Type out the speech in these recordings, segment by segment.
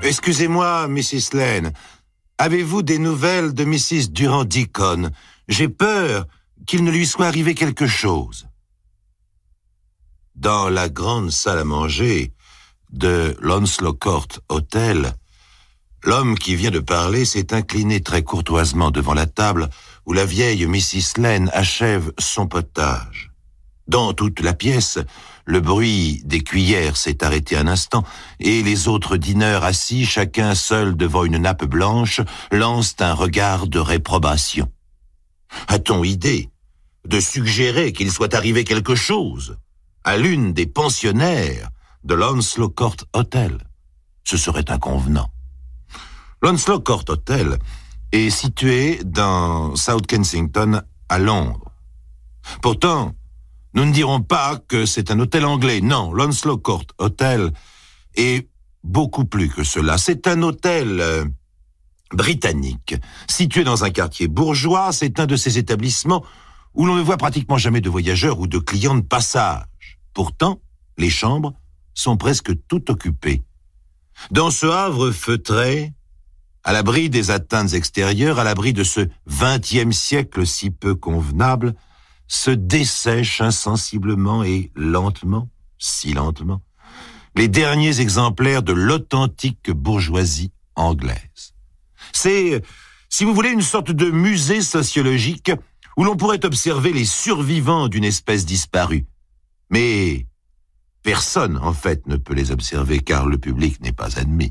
Excusez-moi, Mrs. Lane. Avez-vous des nouvelles de Mrs. Durand-Deacon? J'ai peur qu'il ne lui soit arrivé quelque chose. » Dans la grande salle à manger de l'Onslow Court Hotel, l'homme qui vient de parler s'est incliné très courtoisement devant la table où la vieille Mrs. Lane achève son potage. Dans toute la pièce, le bruit des cuillères s'est arrêté un instant et les autres dîneurs assis, chacun seul devant une nappe blanche, lancent un regard de réprobation. A-t-on idée de suggérer qu'il soit arrivé quelque chose à l'une des pensionnaires de l'Onslow Court Hotel? Ce serait inconvenant. L'Onslow Court Hotel est situé dans South Kensington, à Londres. Pourtant, nous ne dirons pas que c'est un hôtel anglais. Non, l'Onslow Court Hotel est beaucoup plus que cela. C'est un hôtel britannique, situé dans un quartier bourgeois. C'est un de ces établissements où l'on ne voit pratiquement jamais de voyageurs ou de clients de passage. Pourtant, les chambres sont presque toutes occupées. Dans ce havre feutré, à l'abri des atteintes extérieures, à l'abri de ce XXe siècle si peu convenable, se dessèchent insensiblement et lentement, si lentement, les derniers exemplaires de l'authentique bourgeoisie anglaise. C'est, si vous voulez, une sorte de musée sociologique où l'on pourrait observer les survivants d'une espèce disparue. Mais personne, en fait, ne peut les observer car le public n'est pas admis.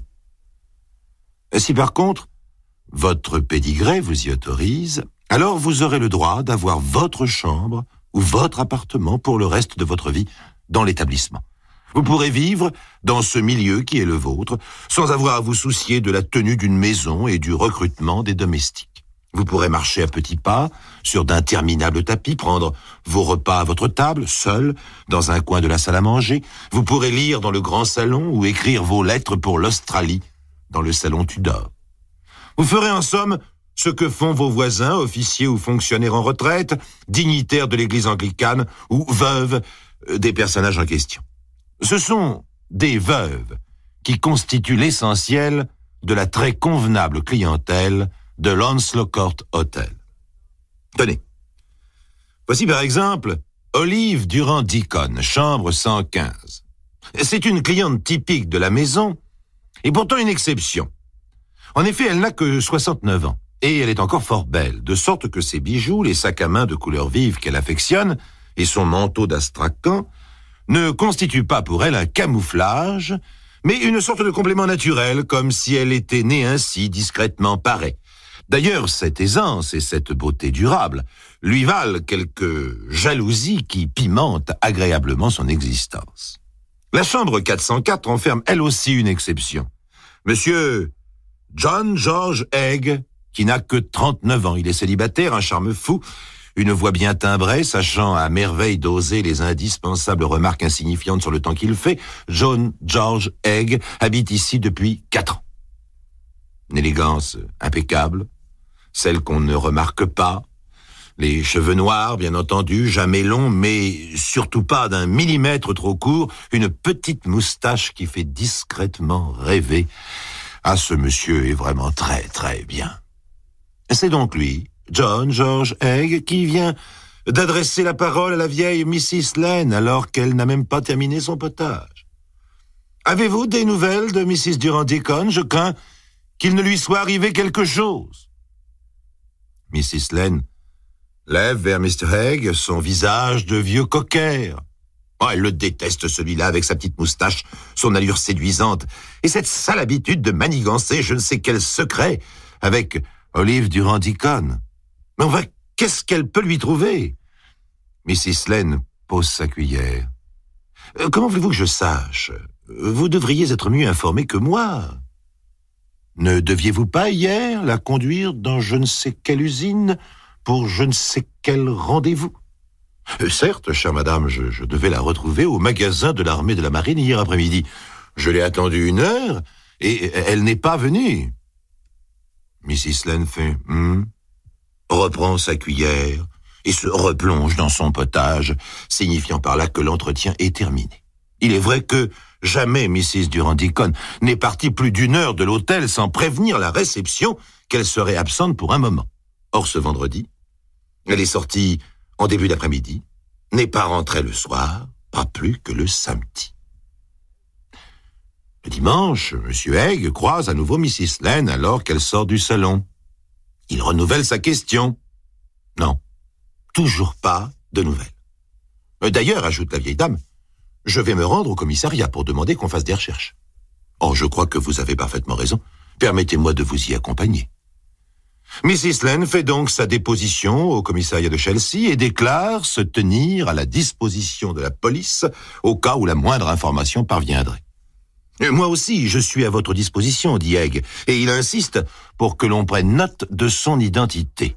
Si par contre, votre pédigré vous y autorise, alors vous aurez le droit d'avoir votre chambre ou votre appartement pour le reste de votre vie dans l'établissement. Vous pourrez vivre dans ce milieu qui est le vôtre, sans avoir à vous soucier de la tenue d'une maison et du recrutement des domestiques. Vous pourrez marcher à petits pas sur d'interminables tapis, prendre vos repas à votre table, seul, dans un coin de la salle à manger. Vous pourrez lire dans le grand salon ou écrire vos lettres pour l'Australie dans le salon Tudor. Vous ferez en somme ce que font vos voisins, officiers ou fonctionnaires en retraite, dignitaires de l'église anglicane ou veuves des personnages en question. Ce sont des veuves qui constituent l'essentiel de la très convenable clientèle de l'Onslow Court Hotel. Tenez, voici par exemple Olive Durand-Deacon, chambre 115. C'est une cliente typique de la maison et pourtant une exception. En effet, elle n'a que 69 ans et elle est encore fort belle, de sorte que ses bijoux, les sacs à main de couleur vive qu'elle affectionne et son manteau d'astrakhan ne constituent pas pour elle un camouflage, mais une sorte de complément naturel, comme si elle était née ainsi, discrètement parée. D'ailleurs, cette aisance et cette beauté durable lui valent quelques jalousies qui pimentent agréablement son existence. La chambre 404 renferme elle aussi une exception. Monsieur John George Egg, qui n'a que 39 ans. Il est célibataire, un charme fou, une voix bien timbrée, sachant à merveille doser les indispensables remarques insignifiantes sur le temps qu'il fait. John George Egg habite ici depuis 4 ans. Une élégance impeccable, celle qu'on ne remarque pas. Les cheveux noirs, bien entendu, jamais longs, mais surtout pas d'un millimètre trop courts. Une petite moustache qui fait discrètement rêver. Ah, ce monsieur est vraiment très, très bien. C'est donc lui, John George Egg, qui vient d'adresser la parole à la vieille Mrs. Lane alors qu'elle n'a même pas terminé son potage. Avez-vous des nouvelles de Mrs. Durand-Deacon? Je crains qu'il ne lui soit arrivé quelque chose. Mrs. Lane lève vers Mr. Egg son visage de vieux cocker. Oh, elle le déteste, celui-là, avec sa petite moustache, son allure séduisante, et cette sale habitude de manigancer je ne sais quel secret avec Olive Durand-Deacon. Mais enfin, qu'est-ce qu'elle peut lui trouver? Mrs. Lane pose sa cuillère. Comment voulez-vous que je sache? Vous devriez être mieux informé que moi. Ne deviez-vous pas hier la conduire dans je ne sais quelle usine pour je ne sais quel rendez-vous? Certes, chère madame, je devais la retrouver au magasin de l'armée de la marine hier après-midi. Je l'ai attendue 1 heure et elle n'est pas venue. Mrs. Lane fait reprend sa cuillère et se replonge dans son potage, signifiant par là que l'entretien est terminé. Il est vrai que Jamais Mrs. Durand-Deacon n'est partie plus d'une heure de l'hôtel sans prévenir la réception qu'elle serait absente pour un moment. Or, ce vendredi, elle est sortie en début d'après-midi, n'est pas rentrée le soir, pas plus que le samedi. Le dimanche, M. Egg croise à nouveau Mrs. Lane alors qu'elle sort du salon. Il renouvelle sa question. Non, toujours pas de nouvelles. D'ailleurs, ajoute la vieille dame, je vais me rendre au commissariat pour demander qu'on fasse des recherches. Oh, je crois que vous avez parfaitement raison. Permettez-moi de vous y accompagner. Mrs. Lane fait donc sa déposition au commissariat de Chelsea et déclare se tenir à la disposition de la police au cas où la moindre information parviendrait. Moi aussi, je suis à votre disposition, dit Egg, et il insiste pour que l'on prenne note de son identité.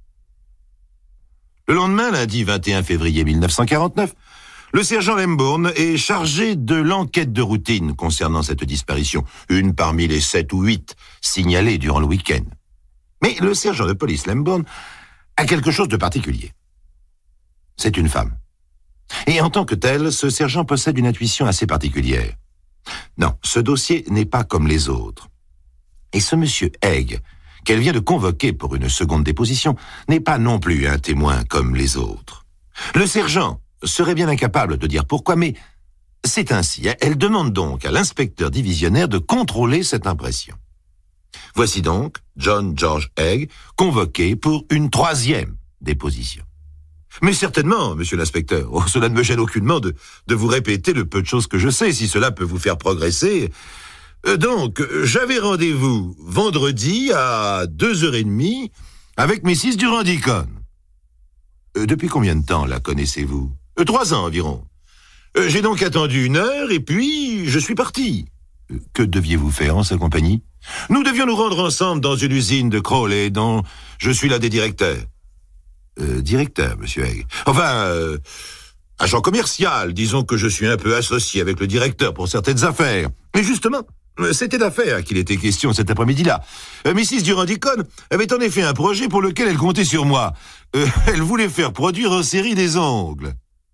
Le lendemain, lundi 21 février 1949, le sergent Lambourne est chargé de l'enquête de routine concernant cette disparition, une parmi les 7 ou 8 signalées durant le week-end. Mais le sergent de police Lambourne a quelque chose de particulier. C'est une femme. Et en tant que tel, ce sergent possède une intuition assez particulière. Non, ce dossier n'est pas comme les autres. Et ce monsieur Egg, qu'elle vient de convoquer pour une seconde déposition, n'est pas non plus un témoin comme les autres. Le sergent serait bien incapable de dire pourquoi, mais c'est ainsi. Elle demande donc à l'inspecteur divisionnaire de contrôler cette impression. Voici donc John George Egg convoqué pour une 3e déposition. Mais certainement, monsieur l'inspecteur, cela ne me gêne aucunement de vous répéter le peu de choses que je sais, si cela peut vous faire progresser. Donc, j'avais rendez-vous vendredi à 2h30 avec Mrs. Durand-Deacon. Depuis combien de temps la connaissez-vous? 3 ans environ. J'ai donc attendu 1 heure et puis je suis parti. Que deviez-vous faire en sa compagnie? Nous devions nous rendre ensemble dans une usine de Crawley dont je suis l'un des directeurs. Directeur, monsieur Egg. Enfin, agent commercial. Disons que je suis un peu associé avec le directeur pour certaines affaires. Mais justement, c'était d'affaires qu'il était question cet après-midi-là. Mrs. Durand-Deacon avait en effet un projet pour lequel elle comptait sur moi. Elle voulait faire produire en série des ongles.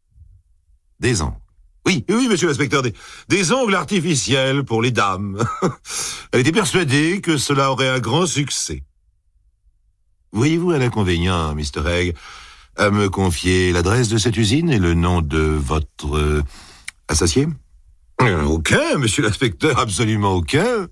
Des ongles. Oui, monsieur l'inspecteur, des ongles artificiels pour les dames. Elle était persuadée que cela aurait un grand succès. Voyez-vous un inconvénient, Mr. Egg, à me confier l'adresse de cette usine et le nom de votre associé? Aucun, monsieur l'inspecteur, absolument aucun.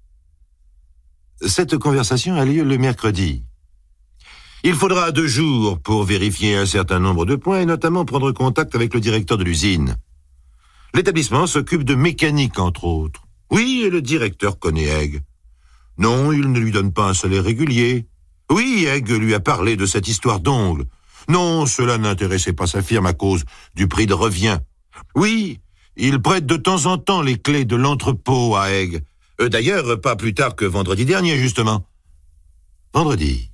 Cette conversation a lieu le mercredi. Il faudra 2 jours pour vérifier un certain nombre de points et notamment prendre contact avec le directeur de l'usine. L'établissement s'occupe de mécanique, entre autres. Oui, et le directeur connaît Egg. Non, il ne lui donne pas un salaire régulier. Oui, Egg lui a parlé de cette histoire d'ongles. Non, cela n'intéressait pas sa firme à cause du prix de revient. Oui, il prête de temps en temps les clés de l'entrepôt à Egg. D'ailleurs, pas plus tard que vendredi dernier, justement. Vendredi?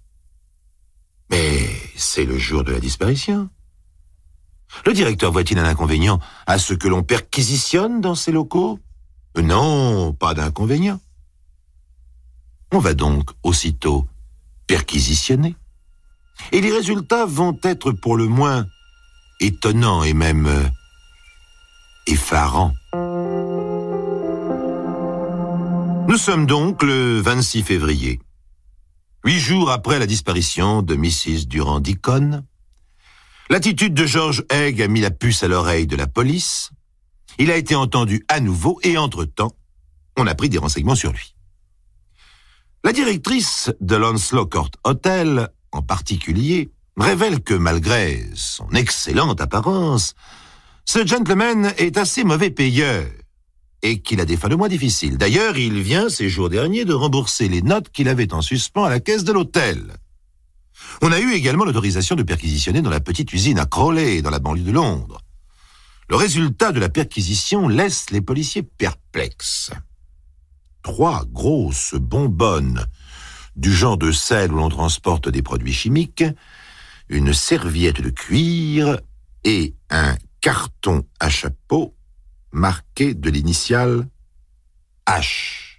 Mais c'est le jour de la disparition. Le directeur voit-il un inconvénient à ce que l'on perquisitionne dans ses locaux? Non, pas d'inconvénient. On va donc aussitôt perquisitionner. Et les résultats vont être pour le moins étonnants et même effarants. Nous sommes donc le 26 février. 8 jours après la disparition de Mrs. Durand-Deacon, l'attitude de George Egg a mis la puce à l'oreille de la police. Il a été entendu à nouveau et entre-temps, on a pris des renseignements sur lui. La directrice de l'Onslow Court Hotel, en particulier, révèle que malgré son excellente apparence, ce gentleman est assez mauvais payeur et qu'il a des fins de mois difficiles. D'ailleurs, il vient ces jours derniers de rembourser les notes qu'il avait en suspens à la caisse de l'hôtel. On a eu également l'autorisation de perquisitionner dans la petite usine à Crawley, dans la banlieue de Londres. Le résultat de la perquisition laisse les policiers perplexes. 3 grosses bonbonnes du genre de sel où l'on transporte des produits chimiques, une serviette de cuir et un carton à chapeau marqué de l'initiale H.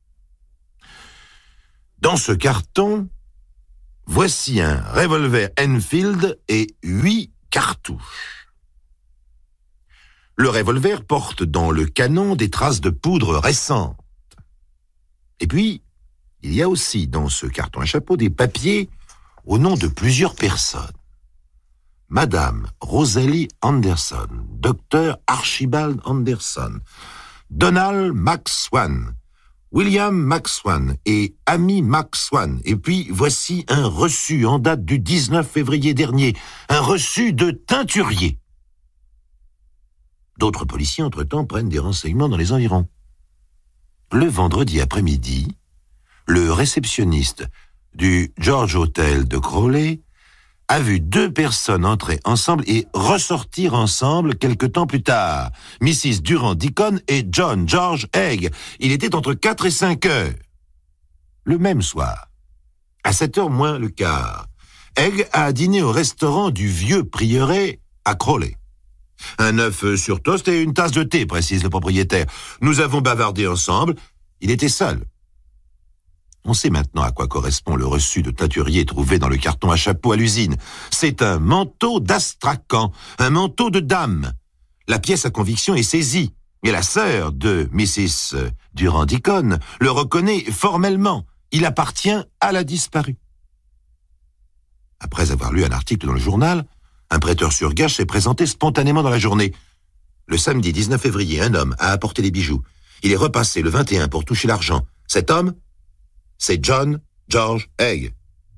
Dans ce carton, voici un revolver Enfield et 8 cartouches. Le revolver porte dans le canon des traces de poudre récentes. Et puis, il y a aussi dans ce carton à chapeau des papiers au nom de plusieurs personnes. Madame Rosalie Anderson, Dr Archibald Anderson, Donald McSwan, William McSwan et Amy McSwan. Et puis, voici un reçu en date du 19 février dernier, un reçu de teinturier. D'autres policiers, entre-temps, prennent des renseignements dans les environs. Le vendredi après-midi, le réceptionniste du George Hotel de Crawley a vu 2 personnes entrer ensemble et ressortir ensemble quelque temps plus tard. Mrs. Durand-Deacon et John George Egg. Il était entre 4 et 5 heures. Le même soir, à 7h moins le quart, Egg a dîné au restaurant du Vieux Prieuré à Crawley. Un œuf sur toast et une tasse de thé, précise le propriétaire. Nous avons bavardé ensemble. Il était seul. On sait maintenant à quoi correspond le reçu de teinturier trouvé dans le carton à chapeau à l'usine. C'est un manteau d'Astrakhan, un manteau de dame. La pièce à conviction est saisie, et la sœur de Mrs. Durand-Deacon le reconnaît formellement. Il appartient à la disparue. Après avoir lu un article dans le journal, un prêteur sur gage s'est présenté spontanément dans la journée. Le samedi 19 février, un homme a apporté les bijoux. Il est repassé le 21 pour toucher l'argent. Cet homme, c'est John George Egg.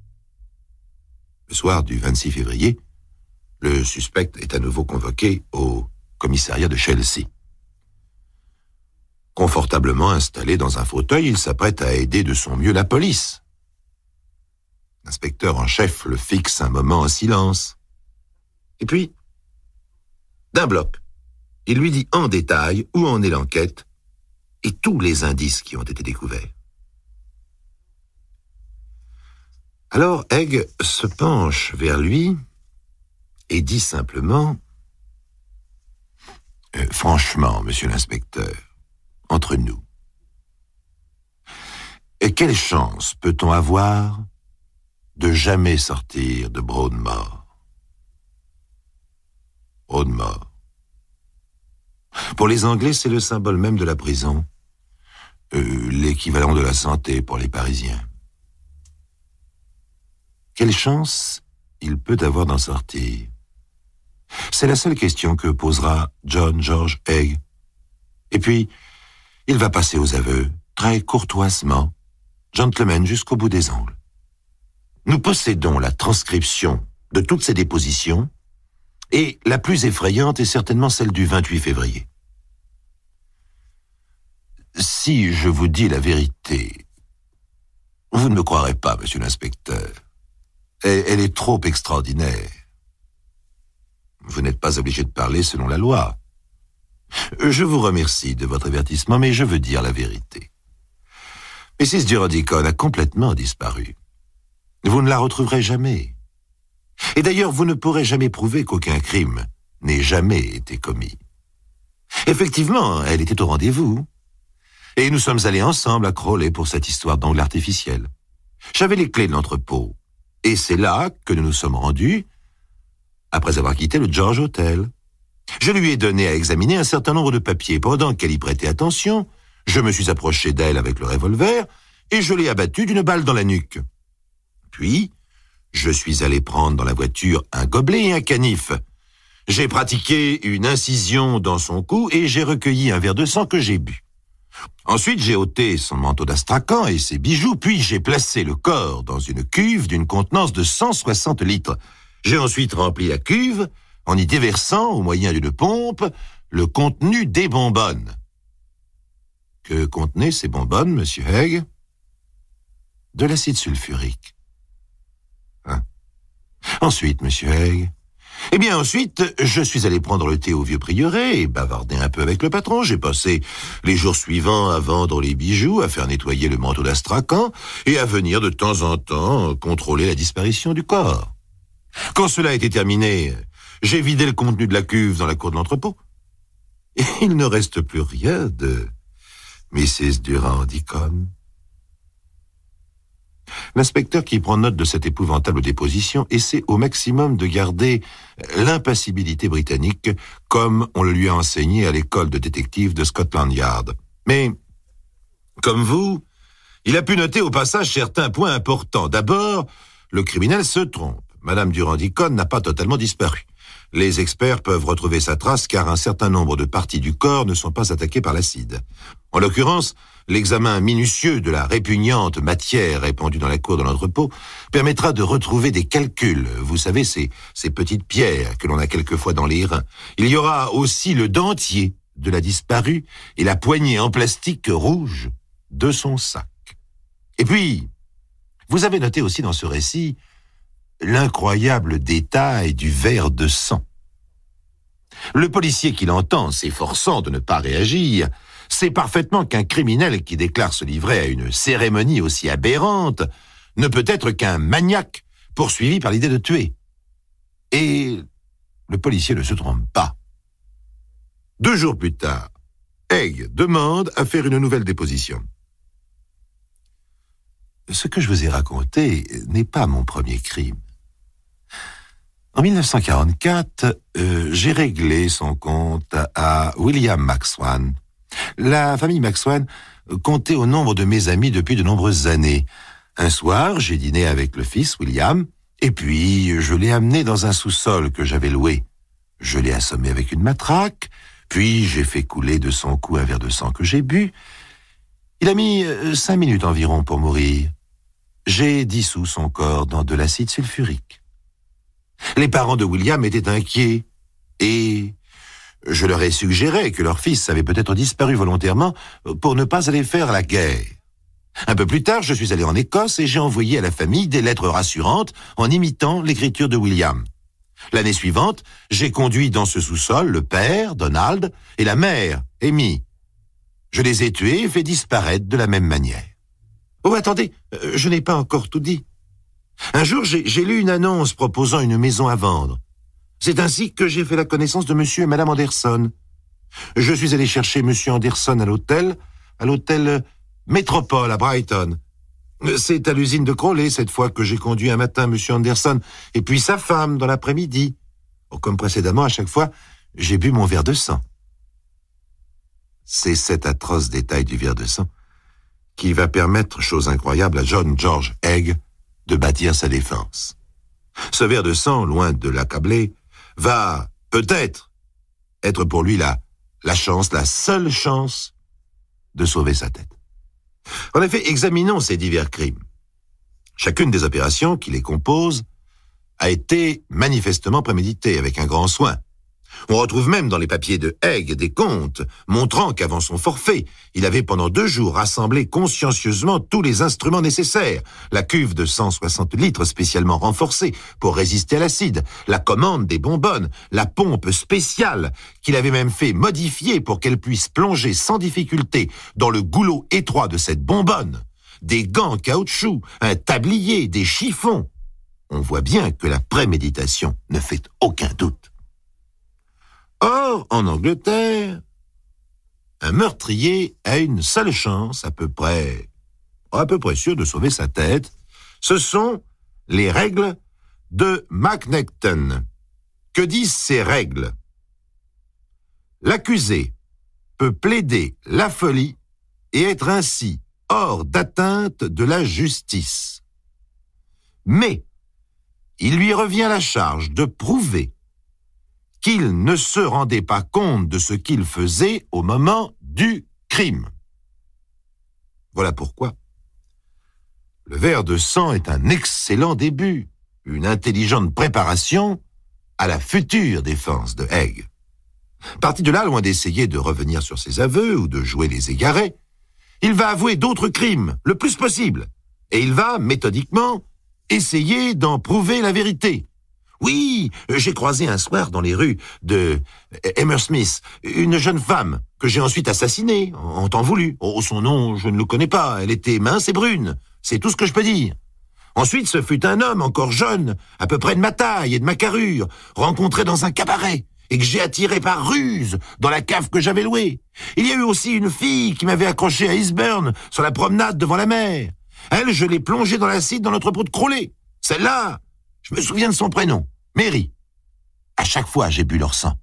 Le soir du 26 février, le suspect est à nouveau convoqué au commissariat de Chelsea. Confortablement installé dans un fauteuil, il s'apprête à aider de son mieux la police. L'inspecteur en chef le fixe un moment en silence. Et puis, d'un bloc, il lui dit en détail où en est l'enquête et tous les indices qui ont été découverts. Alors Egg se penche vers lui et dit simplement « Franchement, monsieur l'inspecteur, entre nous, quelle chance peut-on avoir de jamais sortir de Broadmoor ? Broadmoor. Pour les Anglais, c'est le symbole même de la prison, l'équivalent de la santé pour les Parisiens. Quelle chance il peut avoir d'en sortir ? C'est la seule question que posera John George Egg. Et puis, il va passer aux aveux, très courtoisement, gentleman jusqu'au bout des ongles. Nous possédons la transcription de toutes ces dépositions, et la plus effrayante est certainement celle du 28 février. Si je vous dis la vérité, vous ne me croirez pas, monsieur l'inspecteur. Elle est trop extraordinaire. Vous n'êtes pas obligé de parler selon la loi. Je vous remercie de votre avertissement, mais je veux dire la vérité. Mrs. Durand-Deacon a complètement disparu. Vous ne la retrouverez jamais. Et d'ailleurs, vous ne pourrez jamais prouver qu'aucun crime n'ait jamais été commis. Effectivement, elle était au rendez-vous. Et nous sommes allés ensemble à Crawley pour cette histoire d'angle artificiel. J'avais les clés de l'entrepôt. Et c'est là que nous nous sommes rendus, après avoir quitté le George Hotel. Je lui ai donné à examiner un certain nombre de papiers. Pendant qu'elle y prêtait attention, je me suis approché d'elle avec le revolver et je l'ai abattue d'une balle dans la nuque. Puis, je suis allé prendre dans la voiture un gobelet et un canif. J'ai pratiqué une incision dans son cou et j'ai recueilli un verre de sang que j'ai bu. Ensuite, j'ai ôté son manteau d'Astrakhan et ses bijoux, puis j'ai placé le corps dans une cuve d'une contenance de 160 litres. J'ai ensuite rempli la cuve en y déversant, au moyen d'une pompe, le contenu des bonbonnes. Que contenaient ces bonbonnes, monsieur Egg ? De l'acide sulfurique. Ensuite, monsieur Egg, ensuite, je suis allé prendre le thé au Vieux Prieuré et bavarder un peu avec le patron. J'ai passé les jours suivants à vendre les bijoux, à faire nettoyer le manteau d'Astrakhan et à venir de temps en temps contrôler la disparition du corps. Quand cela a été terminé, j'ai vidé le contenu de la cuve dans la cour de l'entrepôt. Et il ne reste plus rien de Mrs. Durand-Deacon. L'inspecteur qui prend note de cette épouvantable déposition essaie au maximum de garder l'impassibilité britannique comme on le lui a enseigné à l'école de détective de Scotland Yard. Mais, comme vous, il a pu noter au passage certains points importants. D'abord, le criminel se trompe. Madame Durand-Deacon n'a pas totalement disparu. Les experts peuvent retrouver sa trace car un certain nombre de parties du corps ne sont pas attaquées par l'acide. En l'occurrence, l'examen minutieux de la répugnante matière répandue dans la cour de l'entrepôt permettra de retrouver des calculs. Vous savez, ces petites pierres que l'on a quelquefois dans les reins. Il y aura aussi le dentier de la disparue et la poignée en plastique rouge de son sac. Et puis, vous avez noté aussi dans ce récit l'incroyable détail du verre de sang. Le policier qui l'entend, s'efforçant de ne pas réagir, sait parfaitement qu'un criminel qui déclare se livrer à une cérémonie aussi aberrante ne peut être qu'un maniaque poursuivi par l'idée de tuer. Et le policier ne se trompe pas. 2 jours plus tard, Egg demande à faire une nouvelle déposition. Ce que je vous ai raconté n'est pas mon premier crime. En 1944, j'ai réglé son compte à William McSwan. La famille McSwan comptait au nombre de mes amis depuis de nombreuses années. Un soir, j'ai dîné avec le fils, William, et puis je l'ai amené dans un sous-sol que j'avais loué. Je l'ai assommé avec une matraque, puis j'ai fait couler de son cou un verre de sang que j'ai bu. Il a mis 5 minutes environ pour mourir. J'ai dissous son corps dans de l'acide sulfurique. Les parents de William étaient inquiets et je leur ai suggéré que leur fils avait peut-être disparu volontairement pour ne pas aller faire la guerre. Un peu plus tard, je suis allé en Écosse et j'ai envoyé à la famille des lettres rassurantes en imitant l'écriture de William. L'année suivante, j'ai conduit dans ce sous-sol le père, Donald, et la mère, Amy. Je les ai tués et fait disparaître de la même manière. Oh, attendez, je n'ai pas encore tout dit. Un jour, j'ai lu une annonce proposant une maison à vendre. C'est ainsi que j'ai fait la connaissance de monsieur et madame Anderson. Je suis allé chercher monsieur Anderson à l'hôtel Métropole à Brighton. C'est à l'usine de Crowley, cette fois, que j'ai conduit un matin monsieur Anderson et puis sa femme dans l'après-midi. Oh, comme précédemment, à chaque fois, j'ai bu mon verre de sang. C'est cet atroce détail du verre de sang qui va permettre, chose incroyable, à John George Egg de bâtir sa défense. Ce verre de sang, loin de l'accabler, va peut-être être pour lui la seule chance de sauver sa tête. En effet, examinons ces divers crimes. Chacune des opérations qui les composent a été manifestement préméditée avec un grand soin. On retrouve même dans les papiers de Egg des comptes montrant qu'avant son forfait, il avait pendant 2 jours rassemblé consciencieusement tous les instruments nécessaires. La cuve de 160 litres spécialement renforcée pour résister à l'acide, la commande des bonbonnes, la pompe spéciale qu'il avait même fait modifier pour qu'elle puisse plonger sans difficulté dans le goulot étroit de cette bonbonne, des gants caoutchouc, un tablier, des chiffons. On voit bien que la préméditation ne fait aucun doute. Or, en Angleterre, un meurtrier a une seule chance, à peu près sûr de sauver sa tête. Ce sont les règles de McNaughton. Que disent ces règles? L'accusé peut plaider la folie et être ainsi hors d'atteinte de la justice. Mais il lui revient la charge de prouver qu'il ne se rendait pas compte de ce qu'il faisait au moment du crime. Voilà pourquoi le verre de sang est un excellent début, une intelligente préparation à la future défense de Egg. Parti de là, loin d'essayer de revenir sur ses aveux ou de jouer les égarés, il va avouer d'autres crimes, le plus possible, et il va, méthodiquement, essayer d'en prouver la vérité. Oui, j'ai croisé un soir dans les rues de Hammersmith une jeune femme que j'ai ensuite assassinée, en temps voulu. Oh, son nom, je ne le connais pas, elle était mince et brune, c'est tout ce que je peux dire. Ensuite, ce fut un homme encore jeune, à peu près de ma taille et de ma carrure, rencontré dans un cabaret, et que j'ai attiré par ruse dans la cave que j'avais louée. Il y a eu aussi une fille qui m'avait accroché à Eastbourne, sur la promenade devant la mer. Elle, je l'ai plongée dans l'acide dans notre pot de crouler. Celle-là, je me souviens de son prénom, Mary. À chaque fois, j'ai bu leur sang. »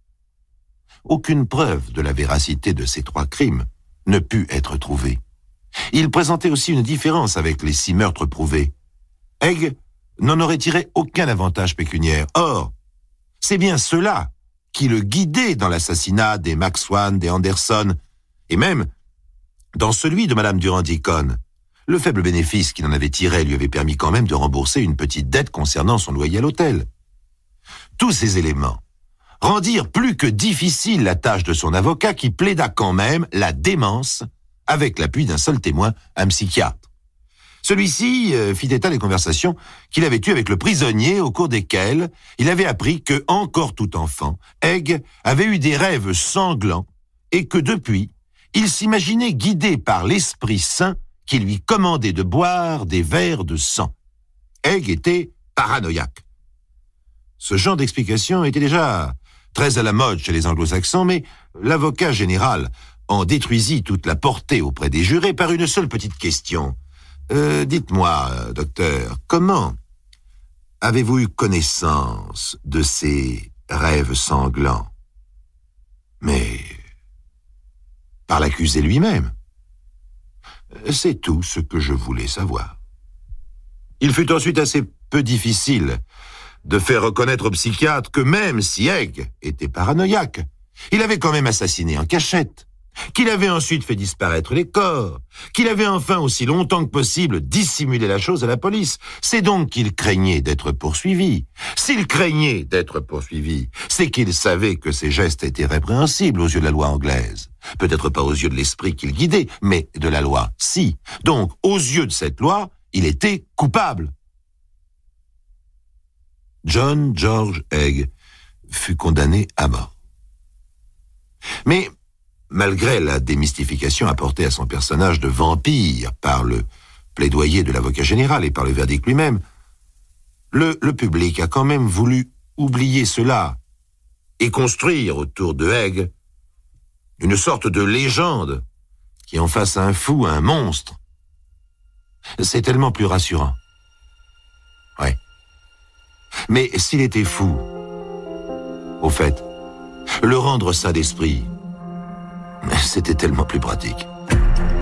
Aucune preuve de la véracité de ces 3 crimes ne put être trouvée. Il présentait aussi une différence avec les 6 meurtres prouvés. Egg n'en aurait tiré aucun avantage pécuniaire. Or, c'est bien cela qui le guidait dans l'assassinat des Max Swan, des Anderson, et même dans celui de Madame Durand-Deacon. Le faible bénéfice qu'il en avait tiré lui avait permis quand même de rembourser une petite dette concernant son loyer à l'hôtel. Tous ces éléments rendirent plus que difficile la tâche de son avocat qui plaida quand même la démence avec l'appui d'un seul témoin, un psychiatre. Celui-ci fit état des conversations qu'il avait eues avec le prisonnier au cours desquelles il avait appris que, encore tout enfant, Egg avait eu des rêves sanglants et que depuis, il s'imaginait guidé par l'Esprit Saint qui lui commandait de boire des verres de sang. Egg était paranoïaque. Ce genre d'explication était déjà très à la mode chez les anglo-saxons, mais l'avocat général en détruisit toute la portée auprès des jurés par une seule petite question. Dites-moi, docteur, comment avez-vous eu connaissance de ces rêves sanglants? Mais par l'accusé lui-même. C'est tout ce que je voulais savoir. Il fut ensuite assez peu difficile de faire reconnaître au psychiatre que même si Egg était paranoïaque, il avait quand même assassiné en cachette, qu'il avait ensuite fait disparaître les corps, qu'il avait enfin aussi longtemps que possible dissimulé la chose à la police. C'est donc qu'il craignait d'être poursuivi. S'il craignait d'être poursuivi, c'est qu'il savait que ses gestes étaient répréhensibles aux yeux de la loi anglaise. Peut-être pas aux yeux de l'esprit qu'il guidait, mais de la loi, si. Donc, aux yeux de cette loi, il était coupable. John George Egg fut condamné à mort. Mais, malgré la démystification apportée à son personnage de vampire par le plaidoyer de l'avocat général et par le verdict lui-même, le public a quand même voulu oublier cela et construire autour de Egg une sorte de légende qui en fasse un fou, un monstre. C'est tellement plus rassurant. Ouais. Mais s'il était fou, au fait, le rendre saint d'esprit, c'était tellement plus pratique.